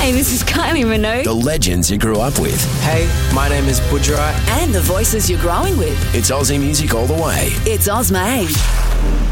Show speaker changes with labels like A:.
A: Hey, this is Kylie Minogue.
B: The legends you grew up with.
C: Hey, my name is Budra.
D: And the voices you're growing with.
B: It's Aussie music all the way.
D: It's Ozmade.